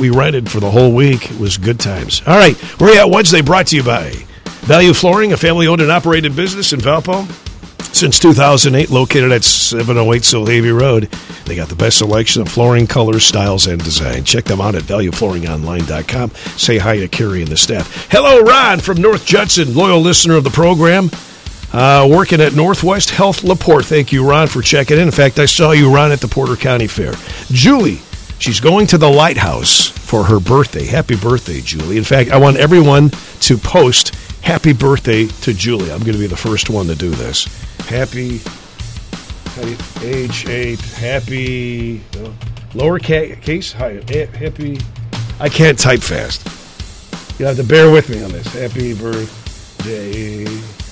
we rented for the whole week. It was good times. All right, we're at Wednesday, brought to you by Value Flooring, a family-owned and operated business in Valpo. Since 2008, located at 708 Silhavy Road. They got the best selection of flooring, colors, styles, and design. Check them out at valueflooringonline.com. Say hi to Carrie and the staff. Hello, Ron from North Judson, loyal listener of the program. Working at Northwest Health LaPorte. Thank you, Ron, for checking in. In fact, I saw you, Ron, at the Porter County Fair. Julie, she's going to the Lighthouse for her birthday. Happy birthday, Julie. In fact, I want everyone to post happy birthday to Julie. I'm going to be the first one to do this. Happy, H8, happy, lowercase, happy, I can't type fast. You have to bear with me on this. Happy birthday.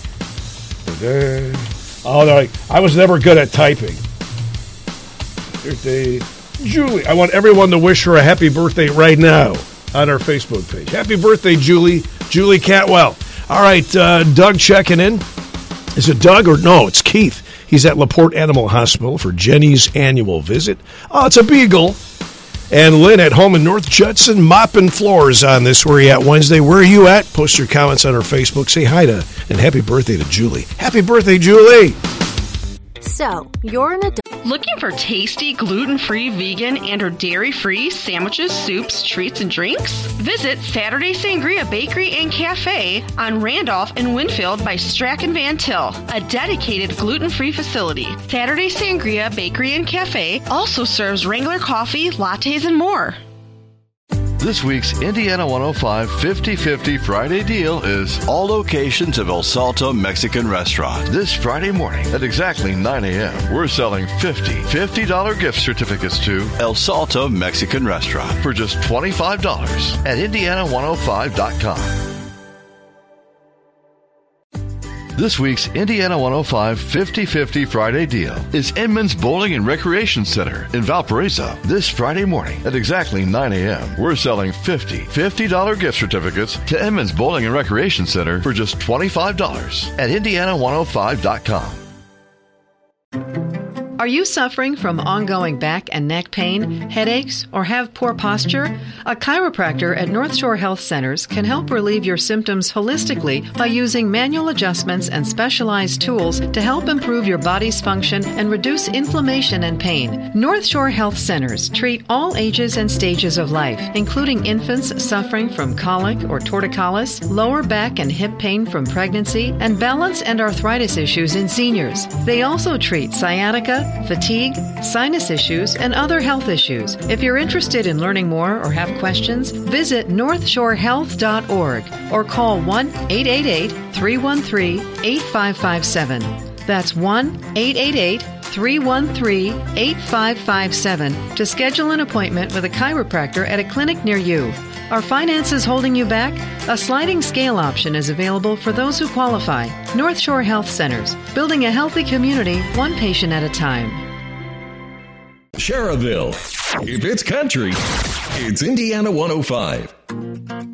Oh, no, I was never good at typing. Birthday, Julie. I want everyone to wish her a happy birthday right now on our Facebook page. Happy birthday, Julie. Julie Catwell. All right, Doug checking in. Is it Doug or no? It's Keith. He's at LaPorte Animal Hospital for Jenny's annual visit. Oh, it's a beagle. And Lynn at home in North Judson, mopping floors on this Where You At Wednesday. Where are you at? Post your comments on our Facebook. Say hi to and happy birthday to Julie. Happy birthday, Julie. So, you're an adult. Looking for tasty, gluten-free, vegan, and or dairy-free sandwiches, soups, treats, and drinks? Visit Saturday Sangria Bakery and Cafe on Randolph and Winfield by Strachan Van Til, a dedicated gluten-free facility. Saturday Sangria Bakery and Cafe also serves Wrangler coffee, lattes, and more. This week's Indiana 105 50-50 Friday deal is all locations of El Salto Mexican Restaurant. This Friday morning at exactly 9 a.m., we're selling $50 gift certificates to El Salto Mexican Restaurant for just $25 at Indiana105.com. This week's Indiana 105 50-50 Friday deal is Inman's Bowling and Recreation Center in Valparaiso. This Friday morning at exactly 9 a.m., we're selling $50 gift certificates to Inman's Bowling and Recreation Center for just $25 at Indiana105.com. Are you suffering from ongoing back and neck pain, headaches, or have poor posture? A chiropractor at North Shore Health Centers can help relieve your symptoms holistically by using manual adjustments and specialized tools to help improve your body's function and reduce inflammation and pain. North Shore Health Centers treat all ages and stages of life, including infants suffering from colic or torticollis, lower back and hip pain from pregnancy, and balance and arthritis issues in seniors. They also treat sciatica, fatigue, sinus issues, and other health issues. If you're interested in learning more or have questions, visit northshorehealth.org or call 1-888-313-8557. That's 1-888-313-8557 to schedule an appointment with a chiropractor at a clinic near you. Are finances holding you back? A sliding scale option is available for those who qualify. North Shore Health Centers, building a healthy community, one patient at a time. Cherville. If it's country, it's Indiana 105.